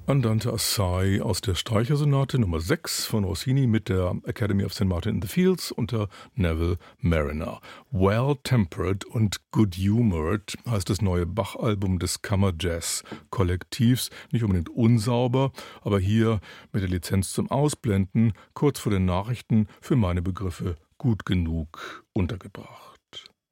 Andante Assai aus der Streichersonate Nummer 6 von Rossini mit der Academy of St. Martin in the Fields unter Neville Mariner. Well-Tempered und Good-Humored heißt das neue Bach-Album des Kammerjazz-Kollektivs. Nicht unbedingt unsauber, aber hier mit der Lizenz zum Ausblenden, kurz vor den Nachrichten, für meine Begriffe gut genug untergebracht.